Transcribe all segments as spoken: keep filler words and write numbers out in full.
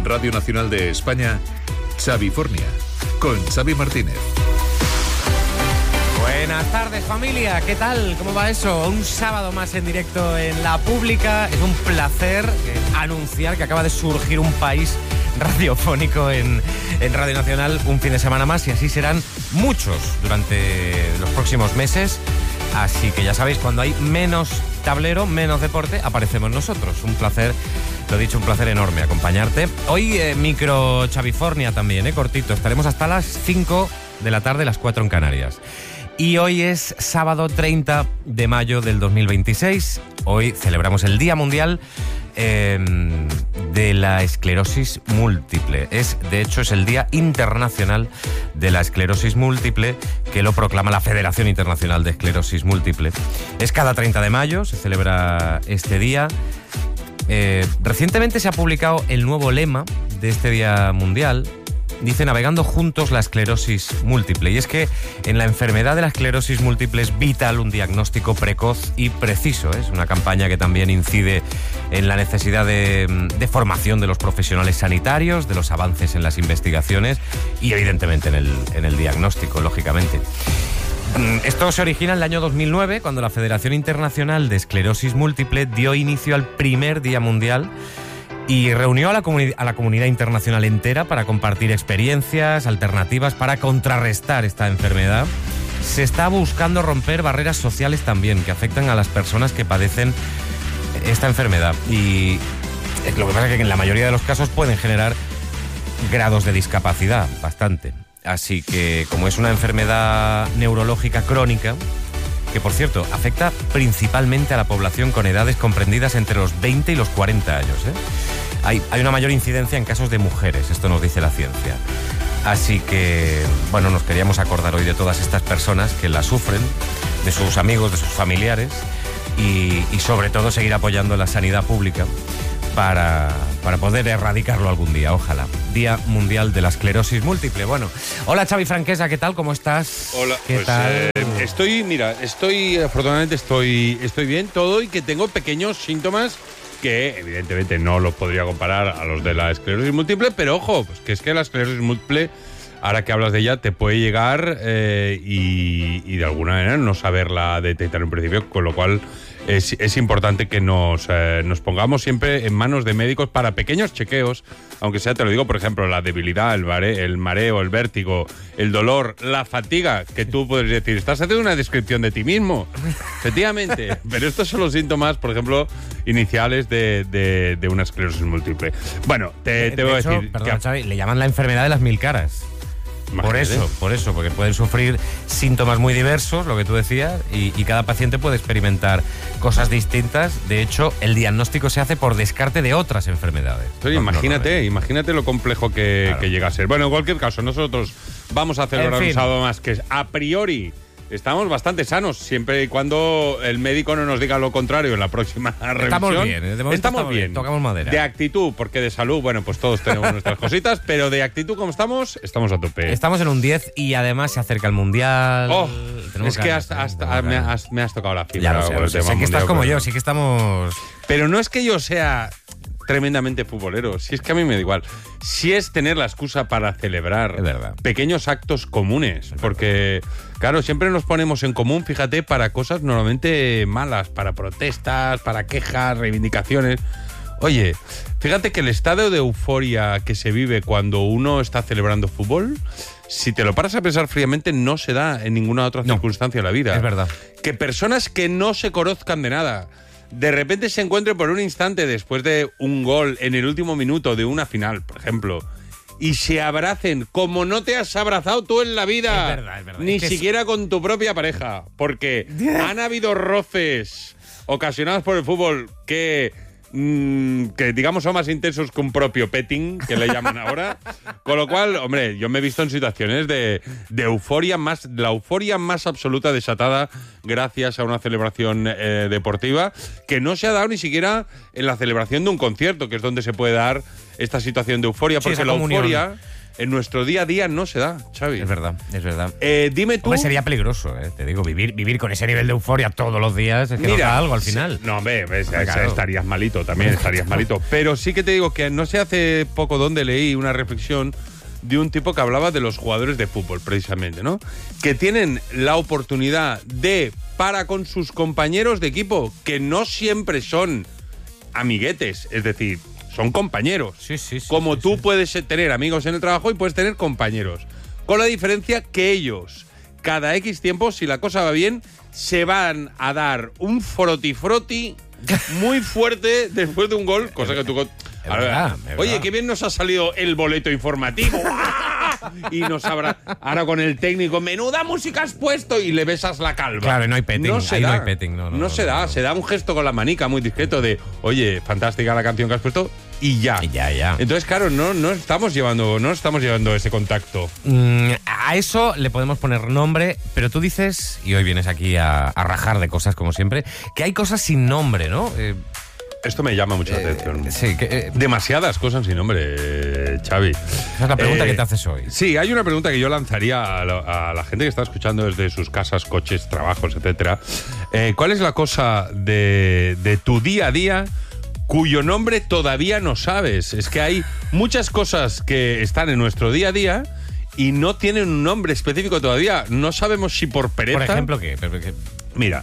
Radio Nacional de España, Xavifornia, con Xavi Martínez. Buenas tardes, familia. ¿Qué tal? ¿Cómo va eso? Un sábado más en directo en La Pública. Es un placer eh, anunciar que acaba de surgir un país radiofónico en, en Radio Nacional, un fin de semana más, y así serán muchos durante los próximos meses. Así que ya sabéis, cuando hay menos tablero, menos deporte, aparecemos nosotros. Un placer, lo dicho, un placer enorme acompañarte. Hoy eh, micro Xavifornia también, eh, cortito. Estaremos hasta las cinco de la tarde, las cuatro en Canarias. Y hoy es sábado treinta de mayo del dos mil veintiséis. Hoy celebramos el Día Mundial eh, de la Esclerosis Múltiple. Es, de hecho, es el Día Internacional de la Esclerosis Múltiple, que lo proclama la Federación Internacional de Esclerosis Múltiple. Es cada treinta de mayo, se celebra este día. Eh, recientemente se ha publicado el nuevo lema de este Día Mundial. Dice: navegando juntos la esclerosis múltiple. Y es que en la enfermedad de la esclerosis múltiple es vital un diagnóstico precoz y preciso. Es una campaña que también incide en la necesidad de, de formación de los profesionales sanitarios, de los avances en las investigaciones y evidentemente en el, en el diagnóstico, lógicamente. Esto se origina en el año dos mil nueve, cuando la Federación Internacional de Esclerosis Múltiple dio inicio al primer Día Mundial y reunió a la, comuni- a la comunidad internacional entera para compartir experiencias, alternativas para contrarrestar esta enfermedad. Se está buscando romper barreras sociales también que afectan a las personas que padecen esta enfermedad. Y lo que pasa es que en la mayoría de los casos pueden generar grados de discapacidad, bastante. Así que, como es una enfermedad neurológica crónica, que por cierto afecta principalmente a la población con edades comprendidas entre los veinte y los cuarenta años, ¿eh? Hay, hay una mayor incidencia en casos de mujeres, esto nos dice la ciencia. Así que, bueno, nos queríamos acordar hoy de todas estas personas que la sufren, de sus amigos, de sus familiares, y, y sobre todo seguir apoyando la sanidad pública para, para poder erradicarlo algún día, ojalá. Día Mundial de la Esclerosis Múltiple. Bueno, hola Xavi Franquesa, ¿qué tal? ¿Cómo estás? Hola, ¿qué pues, tal? Eh, estoy, mira, estoy, afortunadamente estoy, estoy bien todo, y que tengo pequeños síntomas que evidentemente no los podría comparar a los de la esclerosis múltiple, pero ojo, pues que es que la esclerosis múltiple, ahora que hablas de ella, te puede llegar eh, y, y de alguna manera no saberla detectar en principio, con lo cual es, es importante que nos, eh, nos pongamos siempre en manos de médicos para pequeños chequeos, aunque sea, te lo digo, por ejemplo, la debilidad, el, mare, el mareo, el vértigo, el dolor, la fatiga, que tú puedes decir, estás haciendo una descripción de ti mismo, efectivamente, pero estos son los síntomas, por ejemplo, iniciales de, de, de una esclerosis múltiple. Bueno, te, te de voy a hecho, decir... perdón, que, Xavi, le llaman la enfermedad de las mil caras. Imagínate. Por eso, por eso, porque pueden sufrir síntomas muy diversos, lo que tú decías, y, y cada paciente puede experimentar cosas distintas. De hecho, el diagnóstico se hace por descarte de otras enfermedades. Oye, No, imagínate, no, no, imagínate lo complejo que, Claro. que llega a ser. Bueno, en cualquier caso, nosotros vamos a celebrar En fin. un sábado más que a priori estamos bastante sanos, siempre y cuando el médico no nos diga lo contrario en la próxima revisión. Estamos bien, de momento estamos estamos bien. bien, tocamos madera. De actitud, porque de salud, bueno, pues todos tenemos nuestras cositas, pero de actitud como estamos, estamos a tope. Estamos en un diez y además se acerca el Mundial. Oh, Tenemos es que ganas, hasta, ¿eh? hasta Tenemos me, ganas. has, me has tocado la fibra. Ya lo sé, con lo el sé. tema Sé que estás mundial, como pero- yo, sí que estamos... Pero no es que yo sea tremendamente futbolero, si es que a mí me da igual. Si es tener la excusa para celebrar Es verdad. pequeños actos comunes, porque, claro, siempre nos ponemos en común, fíjate, para cosas normalmente malas, para protestas, para quejas, reivindicaciones. Oye, fíjate que el estado de euforia que se vive cuando uno está celebrando fútbol, si te lo paras a pensar fríamente, no se da en ninguna otra No, circunstancia de la vida. es verdad. Que personas que no se conozcan de nada, de repente se encuentren por un instante después de un gol en el último minuto de una final, por ejemplo, y se abracen como no te has abrazado tú en la vida. Es verdad, es verdad. Ni Es que siquiera con tu propia pareja. Porque han habido roces ocasionados por el fútbol que... Mm, que digamos son más intensos que un propio petting, que le llaman ahora. Con lo cual, hombre, yo me he visto en situaciones de, de euforia más, la euforia más absoluta desatada gracias a una celebración eh, deportiva que no se ha dado ni siquiera en la celebración de un concierto, que es donde se puede dar esta situación de euforia, Sí, porque esa la comunión. euforia en nuestro día a día no se da, Xavi. Es verdad, es verdad. Eh, dime tú... Hombre, sería peligroso, ¿eh? Te digo, vivir, vivir con ese nivel de euforia todos los días es que nos da algo al final. No, hombre, ves, Claro. estarías malito también, estarías malito. Pero sí que te digo que no sé hace poco dónde leí una reflexión de un tipo que hablaba de los jugadores de fútbol, precisamente, ¿no? Que tienen la oportunidad de, para con sus compañeros de equipo, que no siempre son amiguetes, es decir, son compañeros. Sí, sí, sí, Como sí, tú sí. puedes tener amigos en el trabajo y puedes tener compañeros. Con la diferencia que ellos, cada X tiempo, si la cosa va bien, se van a dar un frotifroti muy fuerte después de un gol, cosa que tú... Es verdad, es Oye, verdad. qué bien nos ha salido el boleto informativo. ¡Ah! Y nos habrá ahora con el técnico, menuda música has puesto, y le besas la calva. Claro, y no hay petting, No se ahí da. no hay petting, no, no, no, se no, da, no. se da un gesto con la manica muy discreto de, oye, fantástica la canción que has puesto, y ya. Y ya, ya. Entonces, claro, no, no estamos llevando, no estamos llevando ese contacto. Mm, a eso le podemos poner nombre, pero tú dices, y hoy vienes aquí a, a rajar de cosas como siempre, que hay cosas sin nombre, ¿no? Eh, Esto me llama mucho la atención. sí, que, eh, Demasiadas cosas sin nombre, eh, Xavi. esa es la pregunta Eh, que te haces hoy. Sí, hay una pregunta que yo lanzaría a la, a la gente que está escuchando desde sus casas, coches, trabajos, etcétera. Eh, ¿Cuál es la cosa de, de tu día a día cuyo nombre todavía no sabes? Es que hay muchas cosas que están en nuestro día a día y no tienen un nombre específico todavía. No sabemos si por pereza... Por ejemplo, ¿qué? Pero- ¿qué? Mira,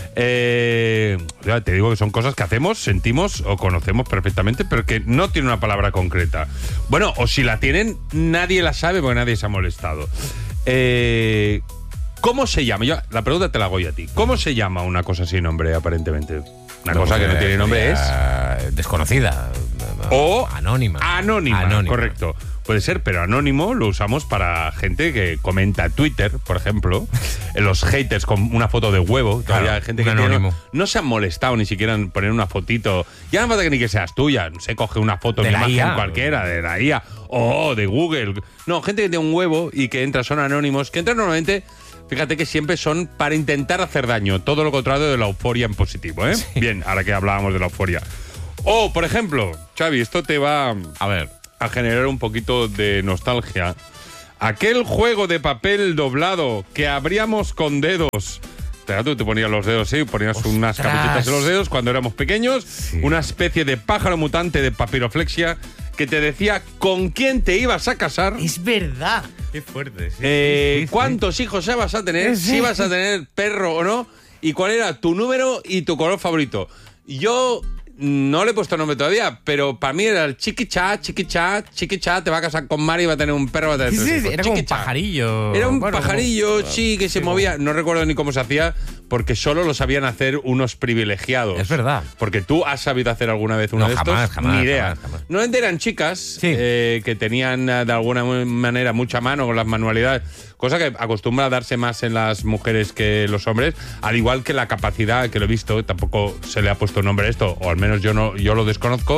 eh, ya te digo que son cosas que hacemos, sentimos o conocemos perfectamente, pero que no tienen una palabra concreta. Bueno, o si la tienen, nadie la sabe porque nadie se ha molestado. Eh, ¿Cómo se llama? Yo, la pregunta te la hago yo a ti. ¿Cómo se llama una cosa sin nombre, aparentemente? Una No, cosa que no porque tiene nombre es... sería desconocida. O anónima. Anónima, Anónima. correcto. Puede ser, pero anónimo lo usamos para gente que comenta Twitter, por ejemplo. En los haters con una foto de huevo. Todavía Claro, hay gente un que tiene- anónimo. no se han molestado ni siquiera en poner una fotito. Ya no falta que ni que seas tuya. No sé, coge una foto De de la imagen I A. cualquiera, de la I A. O de Google. No, gente que tiene un huevo y que entra, son anónimos. Que entran normalmente... Fíjate que siempre son para intentar hacer daño. Todo lo contrario de la euforia en positivo, ¿eh? Bien, ahora que hablábamos de la euforia. O, por ejemplo, Xavi, esto te va A ver. a generar un poquito de nostalgia. Aquel juego de papel doblado que abríamos con dedos. Te, tú te ponías los dedos, sí, ponías ¡Ostras! unas capuchitas en los dedos cuando éramos pequeños. Sí. Una especie de pájaro mutante de papiroflexia que te decía con quién te ibas a casar. Es verdad. Qué fuerte. Sí, Eh, sí, sí, sí. ¿Cuántos hijos ya vas a tener? Sí. Si vas a tener perro o no. Y cuál era tu número y tu color favorito. Yo no le he puesto nombre todavía, pero para mí era el chiquichá, chiquichá, chiquichá, te va a casar con Mari y va a tener un perro, va a tener Sí, tres sí, hijos. era como un Chiquichá. pajarillo. Era un Bueno, pajarillo, como- sí, que se sí, movía. No recuerdo ni cómo se hacía, porque solo lo sabían hacer unos privilegiados. Es verdad. Porque tú has sabido hacer alguna vez uno No, de estos. jamás, jamás, Ni idea. jamás, jamás. Normalmente eran chicas Sí. eh, que tenían eh, de alguna manera mucha mano con las manualidades, cosa que acostumbra a darse más en las mujeres que los hombres, al igual que la capacidad, que lo he visto, tampoco se le ha puesto nombre a esto, o al menos yo no, yo lo desconozco.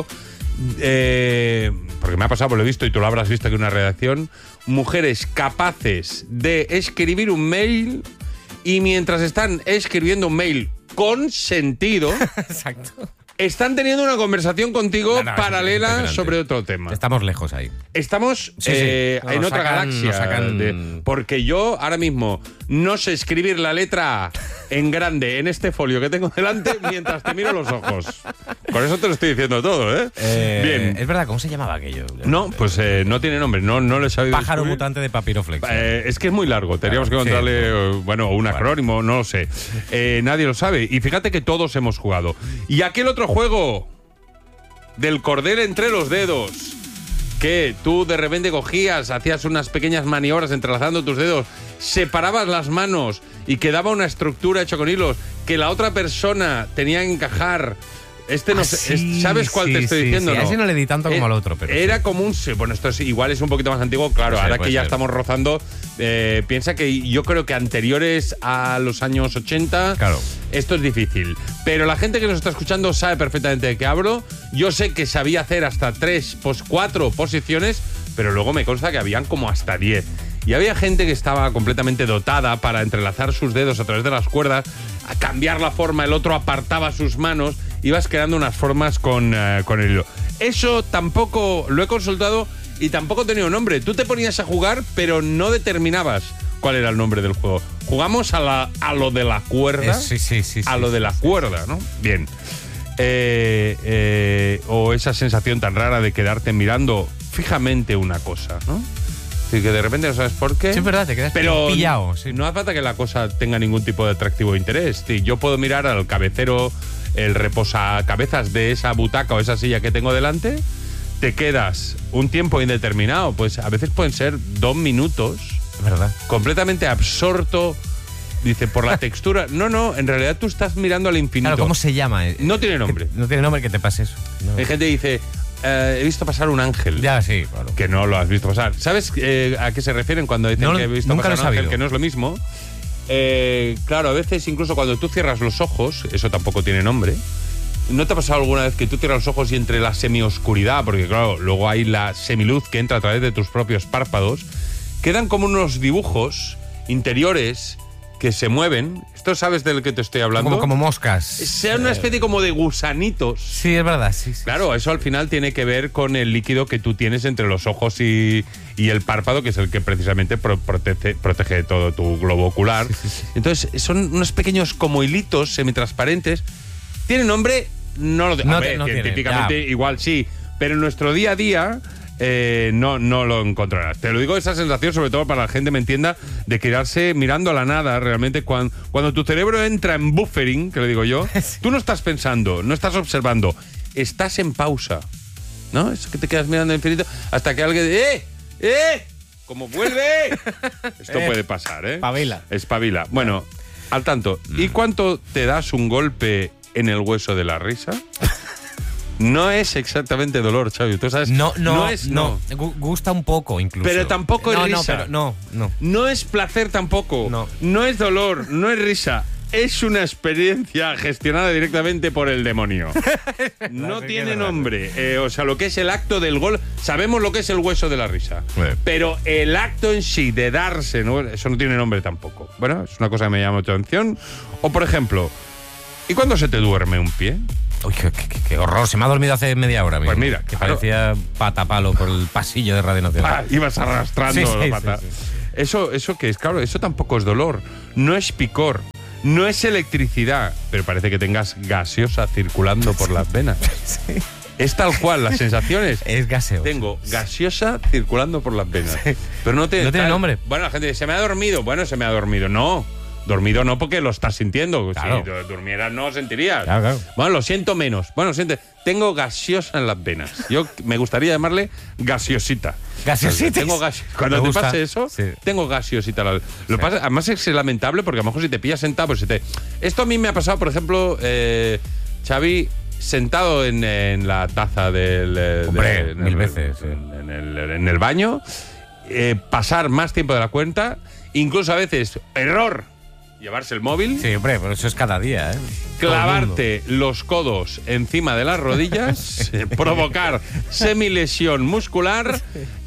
Eh, porque me ha pasado, pues lo he visto y tú lo habrás visto aquí en una redacción, mujeres capaces de escribir un mail y mientras están escribiendo un mail con sentido, Exacto. están teniendo una conversación contigo No, no, es paralela impresionante. sobre otro tema. Estamos lejos ahí. Estamos Sí, sí. eh, Nos en otra sacan- galaxia. nos sacan- de- porque yo ahora mismo no sé escribir la letra A en grande en este folio que tengo delante mientras te miro los ojos. Con eso te lo estoy diciendo todo, ¿eh? Eh, Bien. Es verdad, ¿cómo se llamaba aquello? No, pues eh, no tiene nombre. No, no le he sabido Pájaro descubrir. mutante de papiroflexia. Eh, es que es muy largo, tendríamos Claro, que sí. encontrarle, eh, bueno, un acrónimo, no lo sé. Eh, nadie lo sabe. Y fíjate que todos hemos jugado. Y aquel otro juego del cordel entre los dedos, que tú de repente cogías, hacías unas pequeñas maniobras entrelazando tus dedos, separabas las manos y quedaba una estructura hecha con hilos que la otra persona tenía que encajar. Este no Ah, sé, sí, es- ¿sabes cuál sí, te estoy sí, diciendo? sí. A no? ese no le di tanto como Eh, al otro, pero Era sí. como un... Bueno, esto es, igual es un poquito más antiguo, claro, Puede ahora ser, que puede ya ser. estamos rozando, eh, piensa que yo creo que anteriores a los años ochenta, Claro. esto es difícil. Pero la gente que nos está escuchando sabe perfectamente de qué hablo. Yo sé que sabía hacer hasta tres, pues cuatro posiciones, pero luego me consta que habían como hasta diez. Y había gente que estaba completamente dotada para entrelazar sus dedos a través de las cuerdas, a cambiar la forma, el otro apartaba sus manos, ibas creando unas formas con, eh, con el hilo. Eso tampoco lo he consultado y tampoco tenía un nombre. Tú te ponías a jugar, pero no determinabas cuál era el nombre del juego. Jugamos a, la, a lo de la cuerda. Eh, sí, sí, sí. A sí, lo de sí, la sí. cuerda, ¿no? Bien. Eh, eh, o esa sensación tan rara de quedarte mirando fijamente una cosa, ¿no? Así que de repente no sabes por qué. Sí, es verdad, te quedas pero pillado. Sí. no hace falta que la cosa tenga ningún tipo de atractivo o interés. Sí, yo puedo mirar al cabecero, el reposacabezas de esa butaca o esa silla que tengo delante, te quedas un tiempo indeterminado, pues a veces pueden ser dos minutos, Es verdad. completamente absorto, dice, por la textura. No, no, en realidad tú estás mirando al infinito. Claro, ¿cómo se llama? No tiene nombre. No tiene nombre que te pase eso. No. Hay gente que dice, eh, he visto pasar un ángel. Ya, sí, claro. Que no lo has visto pasar. ¿Sabes eh, a qué se refieren cuando dicen No, que he visto nunca pasar lo he un ángel? sabido. Que no es lo mismo. Eh, claro, a veces incluso cuando tú cierras los ojos, eso tampoco tiene nombre. ¿No te ha pasado alguna vez que tú cierras los ojos y entre la semioscuridad, porque claro, luego hay la semiluz que entra a través de tus propios párpados, quedan como unos dibujos interiores que se mueven? ¿Esto sabes del que te estoy hablando? Como, como moscas. Sea una especie como de gusanitos. Sí, es verdad, sí, sí. Claro, eso al final tiene que ver con el líquido que tú tienes entre los ojos y, y el párpado, que es el que precisamente pro- protege, protege todo tu globo ocular. Sí, sí, sí. Entonces, son unos pequeños como hilitos semitransparentes. ¿Tiene nombre? No lo tengo. No A te- ver, no tiene, científicamente ya. igual sí, pero en nuestro día a día eh, no, no lo encontrarás. Te lo digo, esa sensación, sobre todo para la gente me entienda, de quedarse mirando a la nada realmente. Cuando, cuando tu cerebro entra en buffering, que le digo yo, Sí. tú no estás pensando, no estás observando, estás en pausa, ¿no? Es que te quedas mirando al infinito hasta que alguien... ¡Eh! ¡Eh! ¡Como vuelve! Esto Eh, puede pasar, ¿eh? espabila. Espabila. Bueno, al tanto. ¿Y cuánto te das un golpe en el hueso de la risa? No es exactamente dolor, Xavi. Tú sabes. No, no, no. es, no. Gu- Gusta un poco, incluso. Pero tampoco es no, risa. No, pero no, no. No es placer tampoco. No. No es dolor, no es risa. Es una experiencia gestionada directamente por el demonio. No que tiene es verdad. nombre. Eh, o sea, lo que es el acto del gol, sabemos lo que es el hueso de la risa. Sí. Pero el acto en sí de darse, ¿no? Eso no tiene nombre tampoco. Bueno, es una cosa que me llama mucha atención. O, por ejemplo, ¿y cuándo se te duerme un pie? Uy, qué, qué- qué horror. Se me ha dormido hace media hora. Pues mismo, mira, que claro. parecía patapalo por el pasillo de Radio Nacional. Ah, ibas arrastrando Sí, sí, la sí, pata. sí. Eso, eso que es, claro, eso tampoco es dolor. No es picor. No es electricidad. Pero parece que tengas gaseosa circulando por las venas. Sí. Es tal cual, las sensaciones. Es gaseo. Tengo gaseosa circulando por las venas. Pero no tiene, No tiene tal- nombre. Bueno, la gente dice, se me ha dormido. Bueno, se me ha dormido. No. Dormido no, porque lo estás sintiendo. Claro. Si du- durmieras no sentirías. Claro, claro. Bueno, lo siento menos. Bueno, siente, tengo gaseosa en las venas. Yo me gustaría llamarle gaseosita. Gaseositis. Tengo gas- Cuando Me te gusta. pase eso, Sí. tengo gaseosita. Lo Sí. pasa, además es lamentable porque a lo mejor si te pillas sentado, pues se te... Esto a mí me ha pasado, por ejemplo, eh, Xavi, sentado en, en la taza del... eh, Hombre, de- en mil el- veces, sí. En, el, en el baño, eh, pasar más tiempo de la cuenta, incluso a veces, error, llevarse el móvil. Sí, hombre, pero eso es cada día, ¿eh? Clavarte los codos encima de las rodillas, eh, provocar semilesión muscular,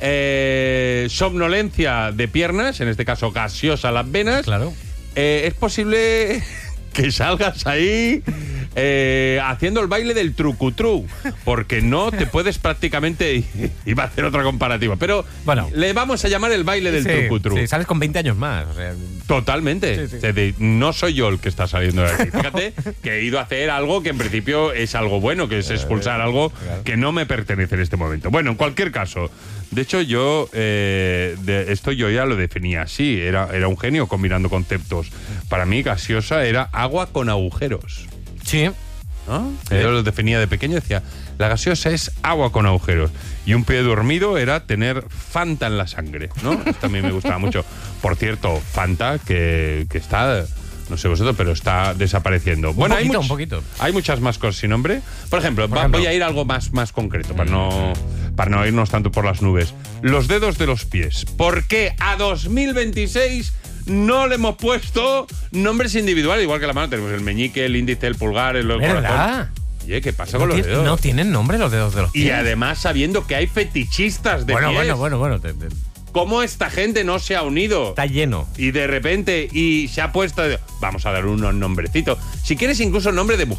eh, somnolencia de piernas, en este caso gaseosa las venas. Claro. Eh, es posible que salgas ahí eh, haciendo el baile del trucutru, porque no te puedes prácticamente... Iba a hacer otra comparativa, pero Bueno. le vamos a llamar el baile del Sí, trucutru. sí, sales con veinte años más. O sea, Totalmente. Sí, sí. O sea, de- no soy yo el que está saliendo de aquí. Fíjate que he ido a hacer algo que en principio es algo bueno, que es expulsar algo claro. que no me pertenece en este momento. Bueno, en cualquier caso, de hecho yo eh, de esto yo ya lo definía así. Era, era un genio combinando conceptos. Para mí gaseosa era agua con agujeros. sí. ¿No? Sí. Yo lo definía de pequeño, decía, la gaseosa es agua con agujeros. Y un pie dormido era tener Fanta en la sangre, ¿no? Esto a mí me gustaba mucho. Por cierto, Fanta, que, que está, no sé vosotros, pero está desapareciendo. bueno, poquito, hay, un poquito. hay muchas más cosas sin nombre. Por ejemplo, Por va- ejemplo. voy a ir a algo más, más concreto, para no, para no irnos tanto por las nubes. Los dedos de los pies. ¿Por qué a dos mil veintiséis... no le hemos puesto nombres individuales? Igual que la mano tenemos el meñique, el índice, el pulgar, el ¿Verdad? corazón. Oye, ¿qué pasa No, con los tiene- dedos? no tienen nombre los dedos de los Y pies. además sabiendo que hay fetichistas de bueno, pies. bueno, bueno, bueno, te- te- ¿Cómo esta gente no se ha unido? está lleno. Y de repente, y se ha puesto... Vamos a dar unos nombrecitos. Si quieres incluso nombre de mujer.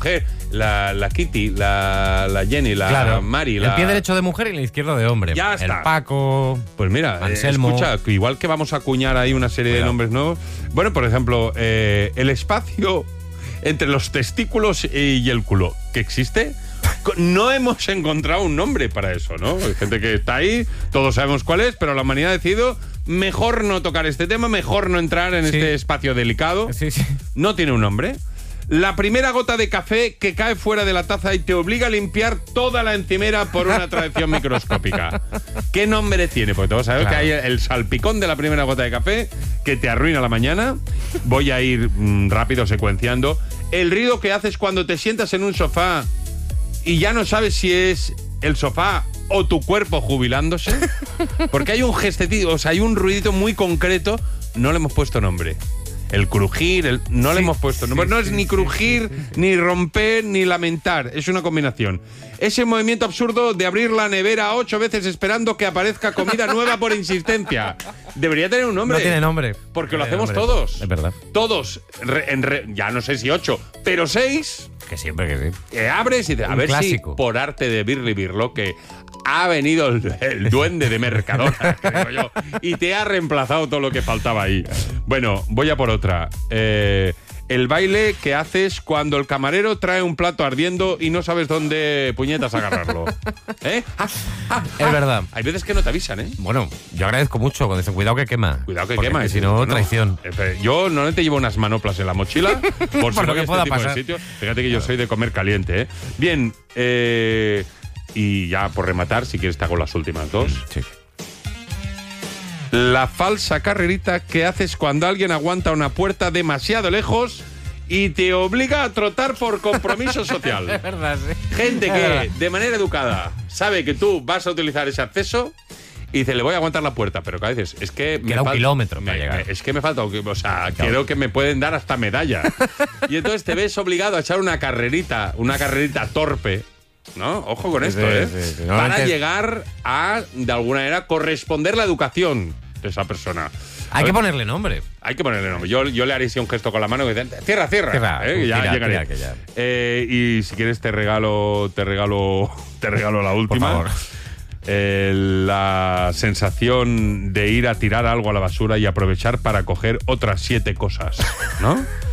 la, la Kitty, la, la Jenny, la Claro. Mari. El la... pie derecho de mujer y el izquierdo de hombre. Ya está. El Paco. Pues mira, eh, Anselmo. escucha, que igual que vamos a acuñar ahí una serie Cuidado. de nombres nuevos. Bueno, por ejemplo, eh, el espacio entre los testículos y el culo, ¿que existe? No hemos encontrado un nombre para eso, ¿no? Hay gente que está ahí, todos sabemos cuál es, pero la humanidad ha decidido mejor no tocar este tema, mejor no entrar en Sí. este espacio delicado. Sí, sí. No tiene un nombre. La primera gota de café que cae fuera de la taza y te obliga a limpiar toda la encimera por una tracción microscópica. ¿Qué nombre tiene? Porque todos sabemos Claro. que hay el salpicón de la primera gota de café que te arruina la mañana. Voy a ir mm, rápido secuenciando. El ruido que haces cuando te sientas en un sofá y ya no sabes si es el sofá o tu cuerpo jubilándose. Porque hay un gestecito, o sea, hay un ruidito muy concreto. No le hemos puesto nombre. El crujir, el, no Sí, le hemos puesto nombre. sí, No es sí, ni sí, crujir, sí, sí, sí. ni romper, ni lamentar. Es una combinación. Ese movimiento absurdo de abrir la nevera ocho veces esperando que aparezca comida nueva por insistencia. Debería tener un nombre. No tiene nombre. Porque lo No tiene hacemos nombre. todos. Es verdad. Todos. Re- en re- ya no sé si ocho, pero seis. Que siempre que sí. Que abres y te, a Un ver clásico. si por arte de Birli Birloque ha venido el, el duende de Mercadona, que digo yo, y te ha reemplazado todo lo que faltaba ahí. Bueno, voy a por otra. Eh, el baile que haces cuando el camarero trae un plato ardiendo y no sabes dónde puñetas agarrarlo. ¿Eh? Ah, ah, Es ah. verdad. Hay veces que no te avisan, ¿eh? Bueno, yo agradezco mucho cuando dicen cuidado que quema. Cuidado que Porque quema. que es si no, bueno, traición. eh, pero yo normalmente llevo unas manoplas en la mochila por si Por lo voy que a pueda este tipo pasar. de sitios. Fíjate que yo soy de comer caliente, ¿eh? Bien, eh, y ya por rematar, si quieres te hago las últimas dos. Sí. La falsa carrerita que haces cuando alguien aguanta una puerta demasiado lejos y te obliga a trotar por compromiso social. Es verdad, sí. Gente Es verdad. que de manera educada sabe que tú vas a utilizar ese acceso y dice, le voy a aguantar la puerta, pero que a veces es que me Queda un fal- kilómetro me- para llegar. me- es que me falta, o sea, creo que me pueden dar hasta medalla. Y entonces te ves obligado a echar una carrerita, una carrerita torpe, ¿no? Ojo con Sí, esto, sí, ¿eh? sí, sí. Para Normalmente- llegar a, de alguna manera, corresponder la educación de esa persona. Hay que ponerle nombre. Hay que ponerle nombre. Yo, yo le haré un gesto con la mano que dice, cierra, cierra. Cierra, ¿eh? Que ya tira, llegaré. tira, que ya. Eh, y si quieres te regalo, te regalo, te regalo la última. favor. Eh, la sensación de ir a tirar algo a la basura y aprovechar para coger otras siete cosas, ¿no?